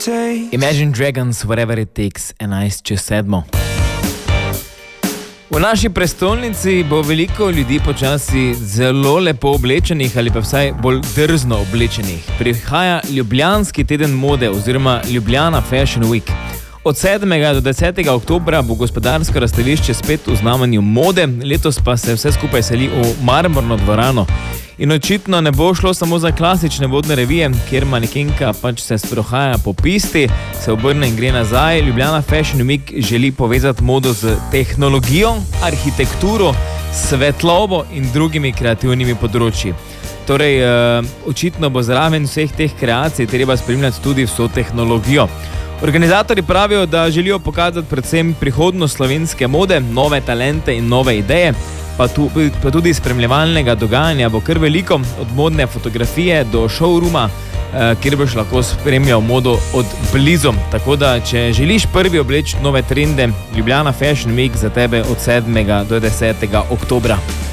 Imagine Dragons, Whatever It Takes, 11:07. V naši prestolnici bo veliko ljudi počasi zelo lepo oblečenih ali pa vsaj bolj drzno oblečenih. Prihaja Ljubljanski teden mode oziroma Ljubljana Fashion Week. Od 7. do 10. oktobra bo gospodarsko razstavišče spet v znamenju mode, letos pa se vse skupaj seli v Marmorno dvorano. In očitno ne bo šlo samo za klasične modne revije, kjer manekenka pač se sprohaja po pisti, se obrne in gre nazaj. Ljubljana Fashion Week želi povezati modo z tehnologijo, arhitekturo, svetlobo in drugimi kreativnimi področji. Torej, očitno bo zraven vseh teh kreacij treba spremljati tudi vso tehnologijo. Organizatorji pravijo, da želijo pokazati predvsem prihodnost slovenske mode, nove talente in nove ideje, pa tudi spremljevalnega dogajanja bo kar veliko, od modne fotografije do showrooma, kjer boš lahko spremljal modo od blizu. Tako da, če želiš prvi obleči nove trende, Ljubljana Fashion Week za tebe od 7. do 10. oktobra.